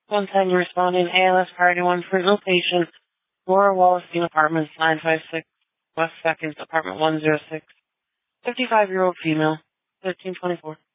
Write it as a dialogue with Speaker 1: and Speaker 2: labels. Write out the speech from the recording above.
Speaker 1: 110, you're responding. ALS Priority 1 for patient. Laura Wallerstein, Apartments, 956 West 2nd, Apartment 106. 55-year-old female. 1324.